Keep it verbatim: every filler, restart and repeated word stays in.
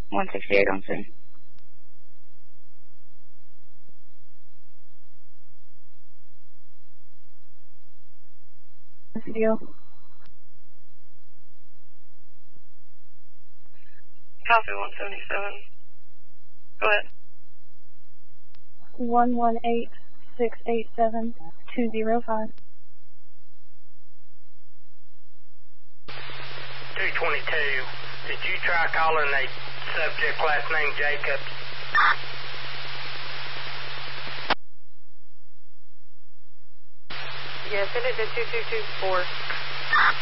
one sixty-eight on scene. Deal. Copy one seventy-seven. Go ahead. One one eight six eight seven two zero five. Two twenty-two. Did you try calling a subject last name Jacobs? Yes, it is a two two two four.